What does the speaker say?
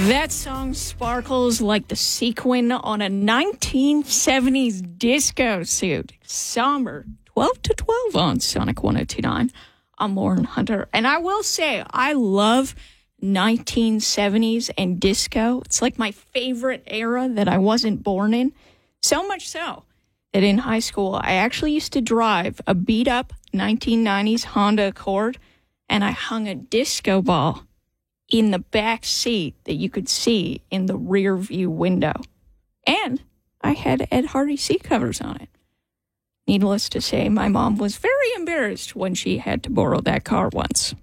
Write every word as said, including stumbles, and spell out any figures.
That song sparkles like the sequin on a nineteen seventies disco suit. Somber, twelve to twelve on Sonic one oh two point nine. I'm Lauren Hunter. And I will say, I love nineteen seventies and disco. It's like my favorite era that I wasn't born in. So much so that in high school, I actually used to drive a beat-up nineteen nineties Honda Accord, and I hung a disco ball in the back seat that you could see in the rear view window. And I had Ed Hardy seat covers on it. Needless to say, my mom was very embarrassed when she had to borrow that car once.